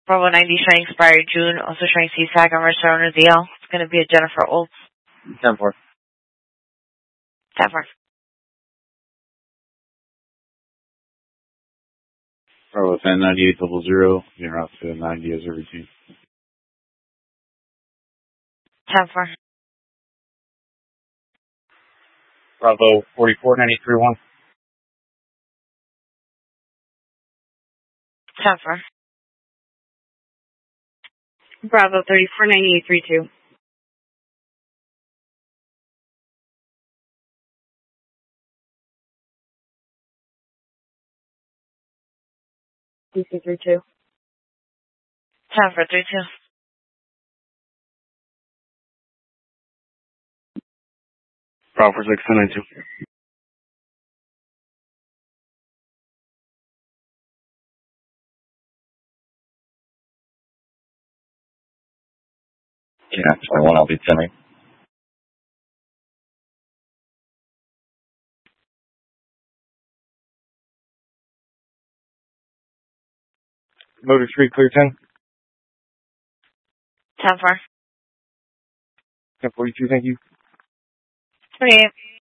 Bravo 90 showing expired June, also showing CSAC on register owner ZL. It's going to be a Jennifer Olds. 10-4. 10-4. Bravo 109800, you're off to 90 as a routine. 10-4. Bravo 44931. 10-4. Bravo 349832. 3232. 10-4, 32. Bravo 4692. Yeah, 21, I'll be 10. Motor 3, clear 10. 10-4. 1042, thank you. 28.